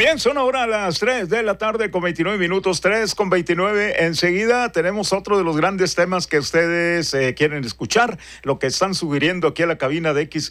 Bien, son ahora las 3 de la tarde con 29 minutos, 3:29. Enseguida tenemos otro de los grandes temas que ustedes quieren escuchar, lo que están sugiriendo aquí a la cabina de